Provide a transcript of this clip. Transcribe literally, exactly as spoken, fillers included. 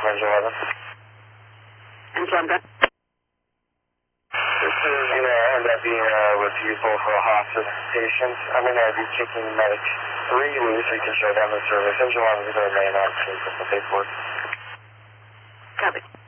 Engine eleven. Engine eleven. This is going to end up being a refusal for a hospice patient. I'm going to be kicking medic three loose so you can show them the service. Engine eleven is going to remain on scene for the paperwork. Copy.